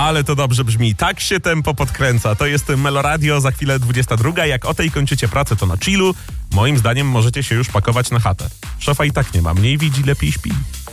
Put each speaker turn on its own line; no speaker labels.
Ale to dobrze brzmi. Tak się tempo podkręca. To jest Meloradio, za chwilę 22. Jak o tej kończycie pracę, to na chillu. Moim zdaniem możecie się już pakować na chatę. Szefa i tak nie ma. Mniej widzi, lepiej śpi.